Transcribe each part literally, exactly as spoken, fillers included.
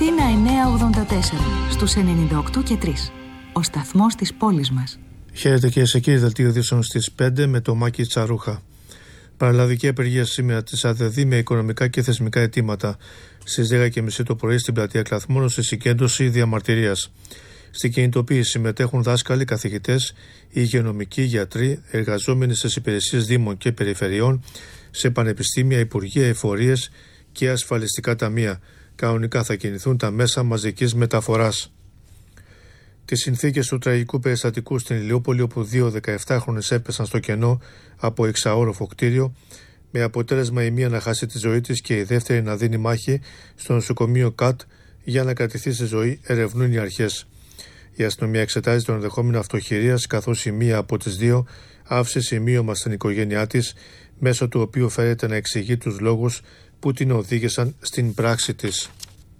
Αθήνα εννιακόσια ογδόντα τέσσερα, στους ενενήντα οκτώ και τρία. Ο σταθμός της πόλης μας. Χαίρετε κυρίες και κύριοι, δελτίο ειδήσεων στις πέντε με το Μάκη Τσαρούχα. Παραλαβική απεργία σήμερα της ΑΔΕΔΗ με οικονομικά και θεσμικά αιτήματα. Στις δέκα και μισή το πρωί στην πλατεία Κλαθμόνος σε συγκέντρωση διαμαρτυρίας. Στην κινητοποίηση συμμετέχουν δάσκαλοι, καθηγητές, υγειονομικοί, γιατροί, εργαζόμενοι στις υπηρεσίες δήμων και περιφερειών, σε πανεπιστήμια, υπουργεία, εφορίες και ασφαλιστικά ταμεία. Κανονικά θα κινηθούν τα μέσα μαζικής μεταφοράς. Τις συνθήκες του τραγικού περιστατικού στην Ηλιούπολη, όπου δύο δεκαεπτάχρονες έπεσαν στο κενό από εξαόροφο κτίριο, με αποτέλεσμα η μία να χάσει τη ζωή της και η δεύτερη να δίνει μάχη στο νοσοκομείο ΚΑΤ για να κρατηθεί στη ζωή, ερευνούν οι αρχές. Η αστυνομία εξετάζει το ενδεχόμενο αυτοχειρίας, καθώς η μία από τις δύο άφησε σημείωμα στην οικογένειά της, μέσω του οποίου φέρεται να εξηγεί τους λόγους που την οδήγησαν στην πράξη της.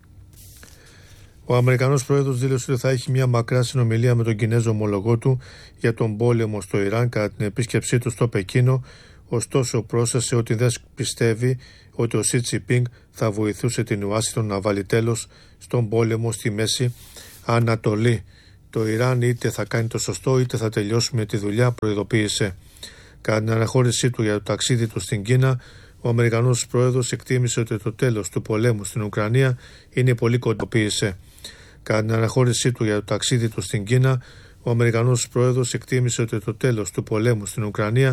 Ο Αμερικανός πρόεδρος δήλωσε ότι θα έχει μια μακρά συνομιλία με τον Κινέζο ομολογό του για τον πόλεμο στο Ιράν κατά την επίσκεψή του στο Πεκίνο, ωστόσο πρόσθεσε ότι δεν πιστεύει ότι ο Σι Τζινπίνγκ θα βοηθούσε την Ουάσιγκτον να βάλει τέλος στον πόλεμο στη Μέση Ανατολή. Το Ιράν είτε θα κάνει το σωστό είτε θα τελειώσουμε τη δουλειά, προειδοποίησε. Κατά την αναχώρησή του για το ταξίδι του στην Κίνα, ο Αμερικανός πρόεδρος εκτίμησε ότι το τέλος του πολέμου στην Ουκρανία είναι πολύ κοντοποίησε. Κατά την αναχώρησή του για το ταξίδι του στην Κίνα, ο Αμερικανός πρόεδρος εκτίμησε ότι το τέλος του πολέμου στην Ουκρανία